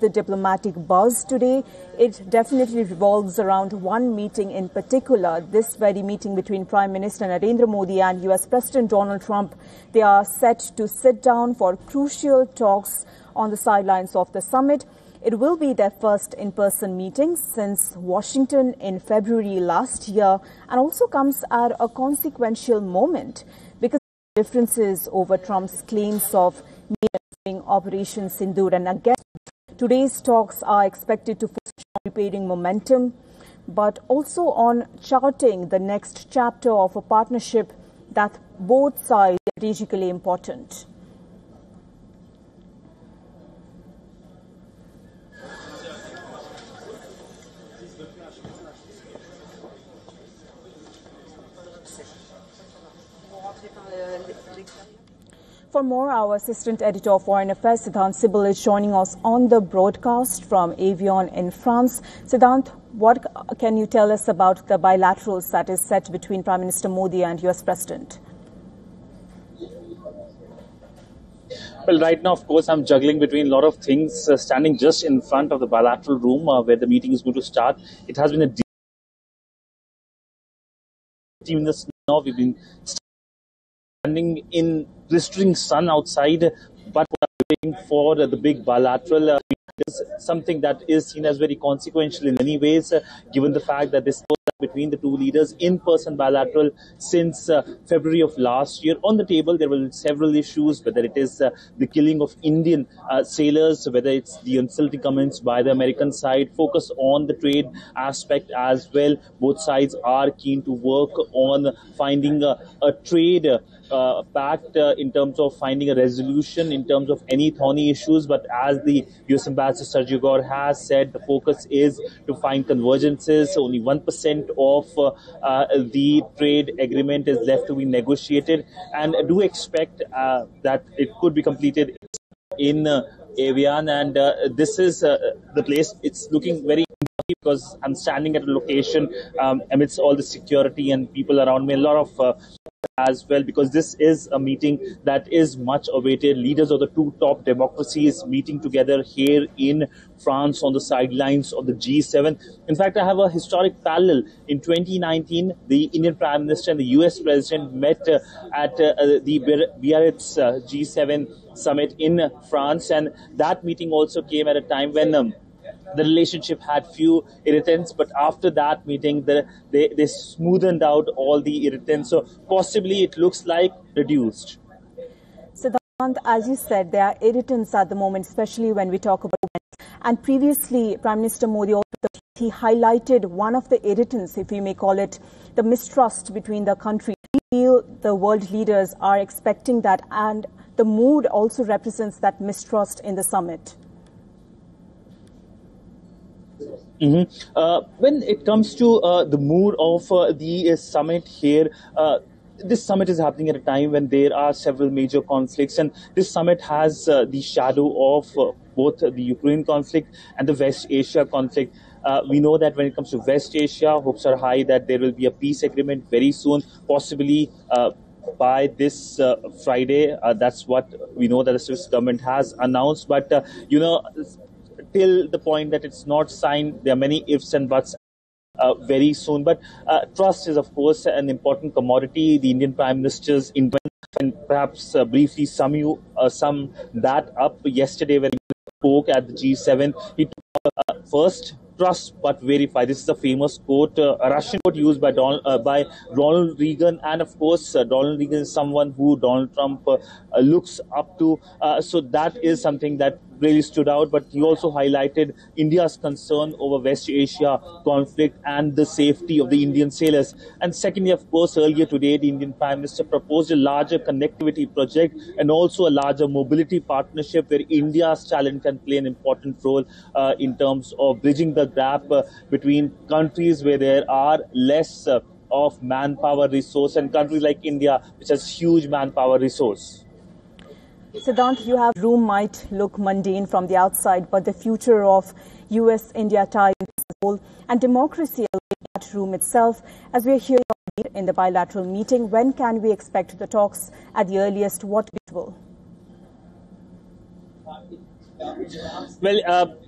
the diplomatic buzz today. It definitely revolves around one meeting in particular, this very meeting between Prime Minister Narendra Modi and US President Donald Trump. They are set to sit down for crucial talks on the sidelines of the summit. It will be their first in-person meeting since Washington in February last year, and also comes at a consequential moment because of differences over Trump's claims of during Operation Sindoor. And again, today's talks are expected to focus on repairing momentum, but also on charting the next chapter of a partnership that both sides are strategically important. For more, our Assistant Editor of Foreign Affairs, Siddhant Sibal, is joining us on the broadcast from Avion in France. Siddhant, what can you tell us about the bilaterals that is set between Prime Minister Modi and US President? Well, right now, of course, I'm juggling between a lot of things, standing just in front of the bilateral room where the meeting is going to start. It has been a in the snow. We've been standing in blistering sun outside, but waiting for the big bilateral. Is something that is seen as very consequential in many ways, given the fact that this between the two leaders in-person bilateral since February of last year. On the table, there were several issues, whether it is the killing of Indian sailors, whether it's the insulting comments by the American side, focus on the trade aspect as well. Both sides are keen to work on finding a trade pact in terms of finding a resolution in terms of any thorny issues. But as the US Ambassador Sergio Gore has said, the focus is to find convergences. Only 1% of the trade agreement is left to be negotiated, and do expect that it could be completed in Avion. And this is the place. It's looking very because I'm standing at a location amidst all the security and people around me. A lot of as well, because this is a meeting that is much awaited. Leaders of the two top democracies meeting together here in France on the sidelines of the G7. In fact, I have a historic parallel. In 2019, the Indian Prime Minister and the US President met at the Biarritz G7 summit in France, and that meeting also came at a time when the relationship had few irritants, but after that meeting, they smoothened out all the irritants. So possibly it looks like reduced. Siddhant, as you said, there are irritants at the moment, especially when we talk about women. And previously, Prime Minister Modi also he highlighted one of the irritants, if we may call it, the mistrust between the countries. We feel the world leaders are expecting that, and the mood also represents that mistrust in the summit. When it comes to the mood of the summit here, this summit is happening at a time when there are several major conflicts, and this summit has the shadow of both the Ukraine conflict and the West Asia conflict. We know that when it comes to West Asia, hopes are high that there will be a peace agreement very soon, possibly by this Friday. That's what we know that the Swiss government has announced. But, till the point that it's not signed, there are many ifs and buts very soon. But trust is, of course, an important commodity. The Indian Prime Minister's intent, and perhaps briefly sum that up yesterday when he spoke at the G7. He took first, trust but verify. This is a famous quote, a Russian quote used by Ronald Reagan. And of course, Ronald Reagan is someone who Donald Trump looks up to. So that is something that really stood out. But he also highlighted India's concern over West Asia conflict and the safety of the Indian sailors. And secondly, of course, earlier today, the Indian Prime Minister proposed a larger connectivity project and also a larger mobility partnership where India's talent can play an important role in terms of bridging the gap between countries where there are less of manpower resource and countries like India, which has huge manpower resource. Siddhant, room might look mundane from the outside, but the future of US-India ties and democracy in that room itself. As we are hearing in the bilateral meeting, when can we expect the talks at the earliest? What will? Well,